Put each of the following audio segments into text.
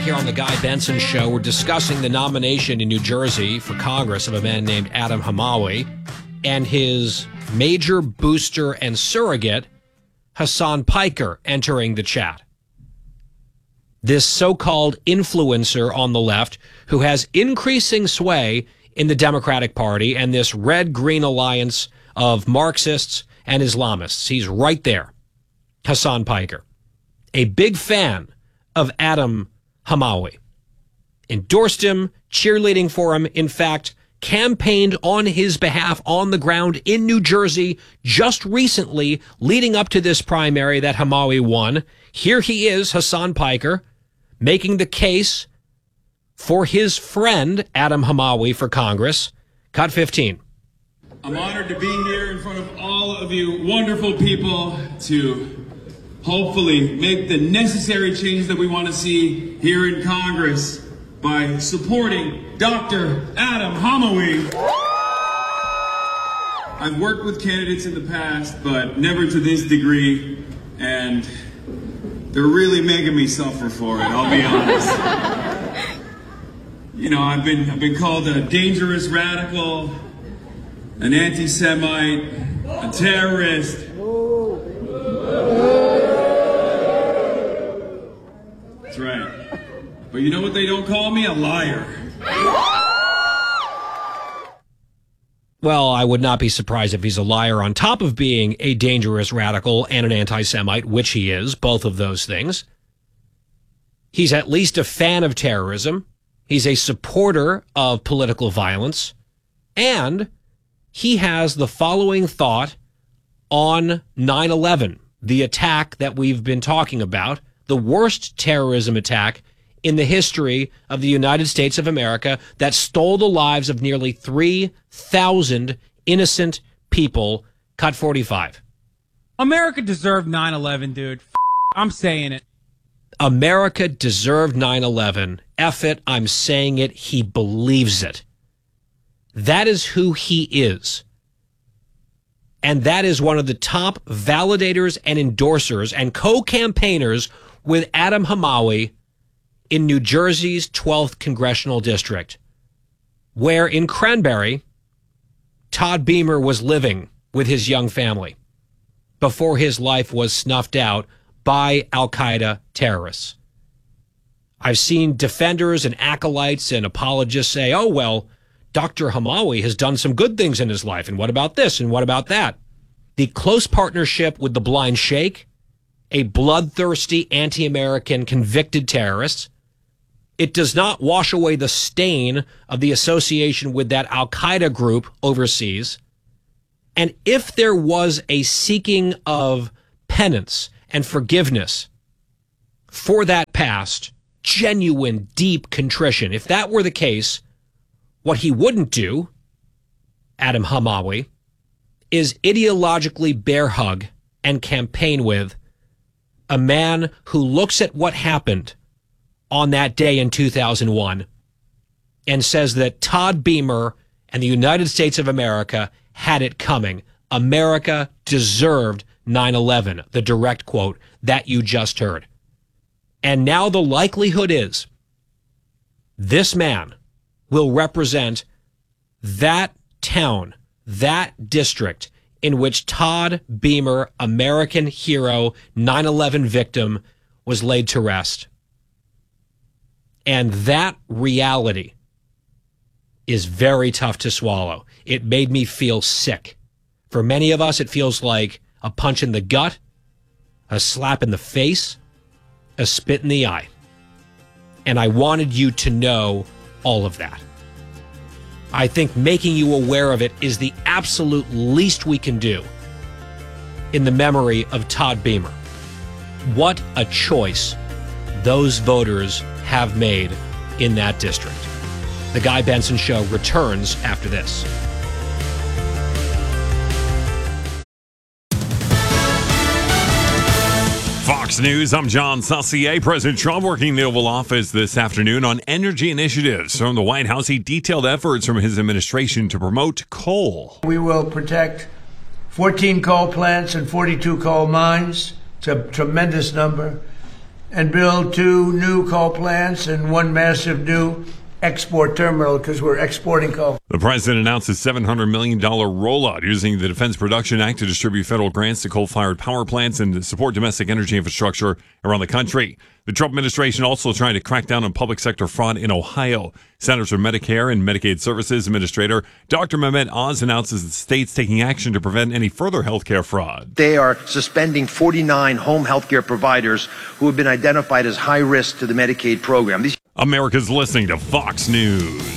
here on the Guy Benson Show. We're discussing the nomination in New Jersey for Congress of a man named Adam Hamawi and his major booster and surrogate, Hasan Piker, entering the chat. This so-called influencer on the left who has increasing sway in the Democratic Party and this red-green alliance of Marxists and Islamists. He's right there, Hasan Piker. A big fan of Adam Hamawi. Endorsed him, cheerleading for him, in fact, campaigned on his behalf on the ground in New Jersey just recently, leading up to this primary that Hamawi won. Here he is, Hasan Piker, making the case for his friend, Adam Hamawi, for Congress. Cut 15. I'm honored to be here in front of all of you wonderful people to hopefully make the necessary change that we want to see here in Congress by supporting Dr. Adam Hamawi. I've worked with candidates in the past, but never to this degree, and they're really making me suffer for it, I'll be honest. You know, I've been called a dangerous radical, an anti-Semite, a terrorist. That's right. But you know what they don't call me? A liar. Well, I would not be surprised if he's a liar on top of being a dangerous radical and an anti-Semite, which he is, both of those things. He's at least a fan of terrorism. He's a supporter of political violence. And he has the following thought on 9/11, the attack that we've been talking about, the worst terrorism attack in the history of the United States of America that stole the lives of nearly 3,000 innocent people. Cut 45. America deserved 9/11, dude. I'm saying it. America deserved 9/11. F it, I'm saying it. He believes it. That is who he is. And that is one of the top validators and endorsers and co-campaigners with Adam Hamawi in New Jersey's 12th Congressional District, where in Cranberry, Todd Beamer was living with his young family before his life was snuffed out by al-Qaeda terrorists. I've seen defenders and acolytes and apologists say, oh, well, Dr. Hamawi has done some good things in his life, and what about this, and what about that? The close partnership with the Blind Sheikh, a bloodthirsty anti-American convicted terrorist, it does not wash away the stain of the association with that al-Qaeda group overseas. And if there was a seeking of penance and forgiveness for that past, genuine, deep contrition, if that were the case, what he wouldn't do, Adam Hamawi, is ideologically bear hug and campaign with a man who looks at what happened on that day in 2001 and says that Todd Beamer and the United States of America had it coming. America deserved 9/11, the direct quote that you just heard. And now the likelihood is this man will represent that town, that district in which Todd Beamer, American hero, 9/11 victim, was laid to rest. And that reality is very tough to swallow. It made me feel sick. For many of us, it feels like a punch in the gut, a slap in the face, a spit in the eye. And I wanted you to know all of that. I think making you aware of it is the absolute least we can do in the memory of Todd Beamer. What a choice those voters have made in that district. The Guy Benson Show returns after this. Fox News, I'm John Saucier. President Trump working in the Oval Office this afternoon on energy initiatives. From the White House, he detailed efforts from his administration to promote coal. We will protect 14 coal plants and 42 coal mines. It's a tremendous number. and build 2 new coal plants and 1 massive new export terminal because we're exporting coal. The president announced a $700 million rollout using the Defense Production Act to distribute federal grants to coal-fired power plants and to support domestic energy infrastructure around the country. The Trump administration also trying to crack down on public sector fraud in Ohio. Centers for Medicare and Medicaid Services Administrator Dr. Mehmet Oz announces the state's taking action to prevent any further healthcare fraud. They are suspending 49 home healthcare providers who have been identified as high risk to the Medicaid program. America's listening to Fox News.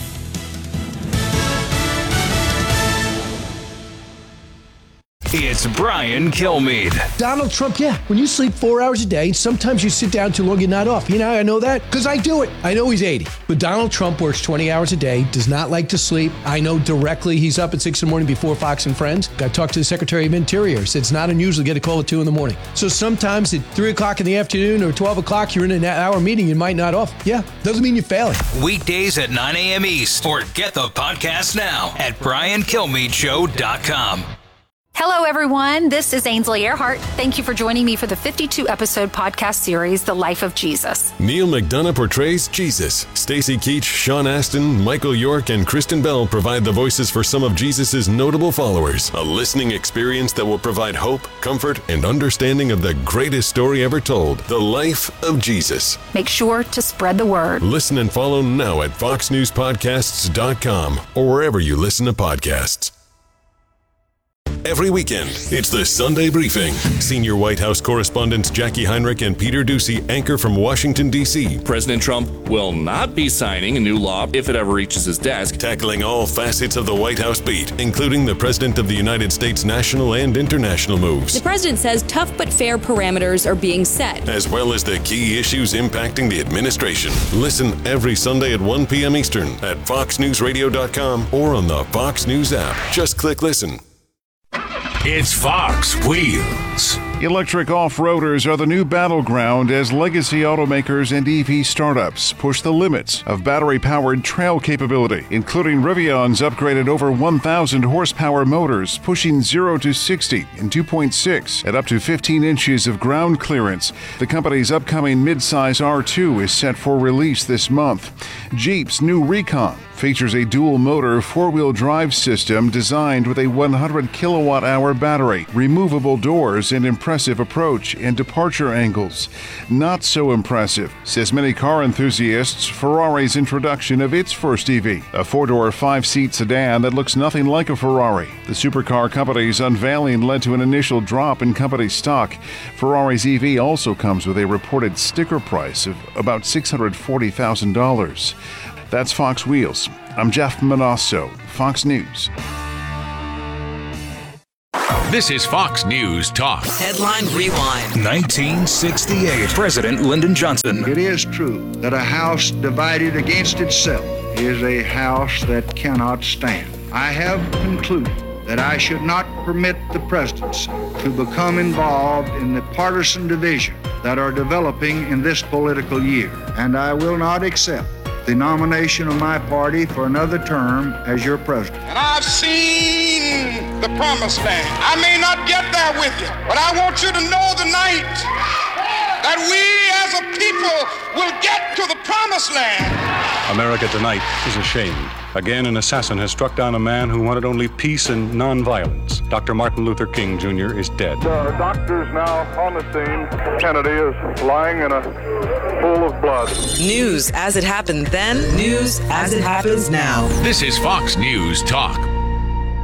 It's Brian Kilmeade. Donald Trump, yeah. When you sleep 4 hours a day, sometimes you sit down too long, you're not off. You know how I know that? Because I do it. I know he's 80. But Donald Trump works 20 hours a day, does not like to sleep. I know directly he's up at 6 in the morning before Fox and Friends. I talked to the Secretary of Interior. Said it's not unusual to get a call at 2 in the morning. So sometimes at 3 o'clock in the afternoon or 12 o'clock, you're in an hour meeting, you might not off. Yeah, doesn't mean you're failing. Weekdays at 9 a.m. East. Or get the podcast now at BrianKilmeadeShow.com. Hello, everyone. This is Ainsley Earhart. Thank you for joining me for the 52-episode podcast series, The Life of Jesus. Neil McDonough portrays Jesus. Stacy Keach, Sean Astin, Michael York, and Kristen Bell provide the voices for some of Jesus' notable followers. A listening experience that will provide hope, comfort, and understanding of the greatest story ever told, The Life of Jesus. Make sure to spread the word. Listen and follow now at foxnewspodcasts.com or wherever you listen to podcasts. Every weekend, it's the Sunday Briefing. Senior White House correspondents Jackie Heinrich and Peter Doocy anchor from Washington, D.C. President Trump will not be signing a new law if it ever reaches his desk. Tackling all facets of the White House beat, including the President of the United States' national and international moves. The president says tough but fair parameters are being set, as well as the key issues impacting the administration. Listen every Sunday at 1 p.m. Eastern at foxnewsradio.com or on the Fox News app. Just click listen. It's Fox Wheels. Electric off-roaders are the new battleground as legacy automakers and EV startups push the limits of battery-powered trail capability, including Rivion's upgraded over 1,000 horsepower motors, pushing 0 to 60 in 2.6 at up to 15 inches of ground clearance. The company's upcoming midsize R2 is set for release this month. Jeep's new Recon features a dual-motor four-wheel drive system designed with a 100 kilowatt-hour battery, removable doors, and impressive approach and departure angles. Not so impressive, says many car enthusiasts, Ferrari's introduction of its first EV, a four-door, five-seat sedan that looks nothing like a Ferrari. The supercar company's unveiling led to an initial drop in company stock. Ferrari's EV also comes with a reported sticker price of about $640,000. That's Fox Wheels. I'm Jeff Manasso, Fox News. This is Fox News Talk. Headline Rewind. 1968. President Lyndon Johnson. It is true that a house divided against itself is a house that cannot stand. I have concluded that I should not permit the presidency to become involved in the partisan division that are developing in this political year, and I will not accept the nomination of my party for another term as your president. And I've seen the promised land. I may not get there with you, but I want you to know tonight that we as a people will get to the promised land. America tonight is ashamed. Again, an assassin has struck down a man who wanted only peace and nonviolence. Dr. Martin Luther King Jr. is dead. The doctor's now on the scene. Kennedy is lying in a pool of blood. News as it happened then, news as it happens now. This is Fox News Talk.